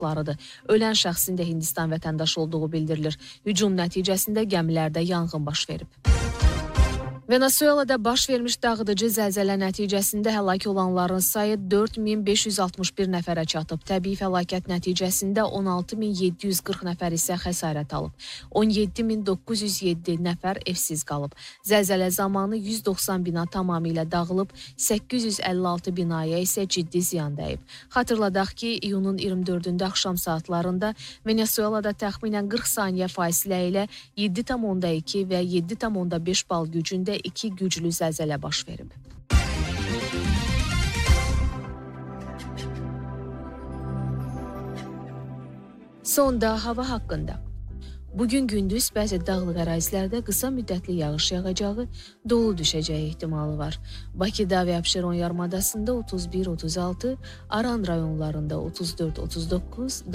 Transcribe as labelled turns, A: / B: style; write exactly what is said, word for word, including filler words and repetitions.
A: Ölən şəxsin də Hindistan vətəndaşı olduğu bildirilir. Hücum nəticəsində gəmilərdə yanğın baş verib. Venezuelada baş vermiş dağıdıcı zəlzələ nəticəsində həlak olanların sayı dörd min beş yüz altmış bir nəfərə çatıb. Təbii fəlakət nəticəsində on altı min yeddi yüz qırx nəfər isə xəsarət alıb. on yeddi min doqquz yüz yeddi nəfər evsiz qalıb. Zəlzələ zamanı yüz doxsan bina tamamilə dağılıb, səkkiz yüz əlli altı binaya isə ciddi ziyan dəyib. Xatırladaq ki, iyunun iyirmi dördündə axşam saatlarında Venezuelada təxminən qırx saniyə fasilə ilə yeddi tam onda iki və yeddi tam onda beş bal gücündə iki güclü zəlzələ baş verib. Sonda hava haqqında. Bugün gündüz bəzi dağlıq ərazilərdə qısa müddətli yağış yağacağı, dolu düşəcəyi ehtimalı var. Bakıda və Abşeron yarımadasında otuz bir otuz altı, Aran rayonlarında otuz dörd otuz doqquz,